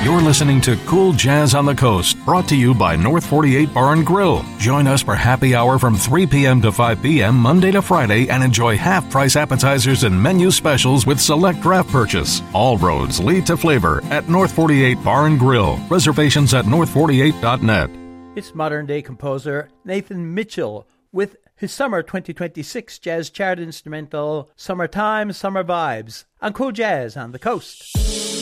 You're listening to Cool Jazz on the Coast, brought to you by North 48 Bar and Grill. Join us for happy hour from 3 p.m. to 5 p.m. Monday to Friday and enjoy half-price appetizers and menu specials with select draft purchase. All roads lead to flavor at North 48 Bar and Grill. Reservations at north48.net. It's modern-day composer Nathan Mitchell with his summer 2026 jazz chart instrumental Summertime, Summer Vibes on Cool Jazz on the Coast.